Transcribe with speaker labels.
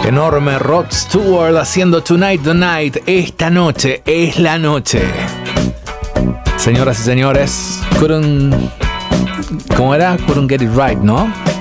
Speaker 1: Enorme Rod Stewart haciendo Tonight the Night. Esta noche es la noche. Señoras y señores, ¿cómo era? Couldn't get it right, ¿no?